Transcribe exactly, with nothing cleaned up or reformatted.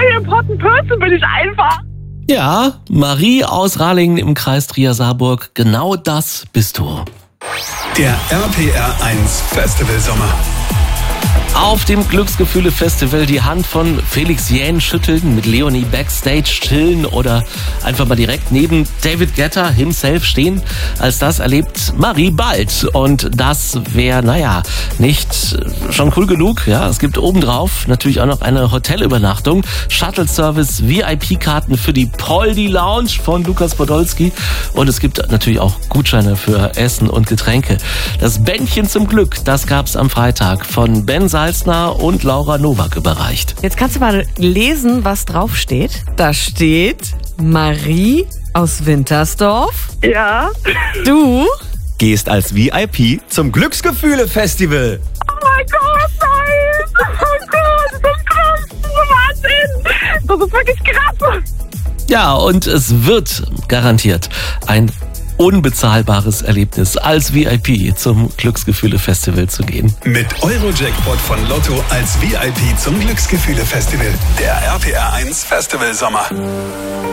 Very important person bin ich einfach. Ja, Marie aus Ralingen im Kreis Trier-Saarburg, genau das bist du. Der R P R eins Festival Sommer. Auf dem Glücksgefühle-Festival die Hand von Felix Jähn schütteln, mit Leonie Backstage chillen oder einfach mal direkt neben David Guetta himself stehen. Als das erlebt Marie bald. Und das wäre, naja, nicht schon cool genug. Ja, es gibt obendrauf natürlich auch noch eine Hotelübernachtung, Shuttle-Service, V I P-Karten für die Poldi Lounge von Lukas Podolski. Und es gibt natürlich auch Gutscheine für Essen und Getränke. Das Bändchen zum Glück, das gab's am Freitag von Ben Salzner und Laura Nowak überreicht. Jetzt kannst du mal lesen, was drauf steht. Da steht Marie aus Wintersdorf. Ja. Du gehst als V I P zum Glücksgefühle-Festival. Oh mein Gott, nein. Oh Gott, das ist krass. Das ist Wahnsinn. Das ist wirklich krass. Ja, und es wird garantiert ein unbezahlbares Erlebnis, als V I P zum Glücksgefühle-Festival zu gehen. Mit Eurojackpot von Lotto als V I P zum Glücksgefühle-Festival. Der R P R eins Festival Sommer.